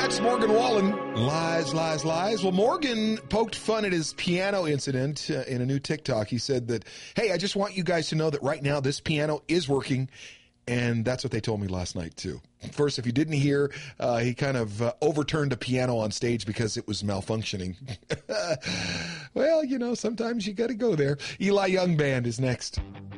Sports, Morgan Wallen. Lies, lies, lies. Well, Morgan poked fun at his piano incident in a new TikTok. He said that, hey, I just want you guys to know that right now this piano is working. And that's what they told me last night, too. First, if you didn't hear, he kind of overturned a piano on stage because it was malfunctioning. Well, you know, sometimes you got to go there. Eli Young Band is next.